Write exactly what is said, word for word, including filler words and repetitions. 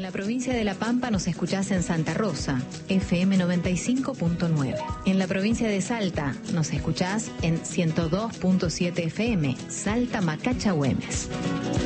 la provincia de La Pampa nos escuchás en Santa Rosa, F M noventa y cinco punto nueve. En la provincia de Salta nos escuchás en ciento dos punto siete F M, Salta Macacha Güemes.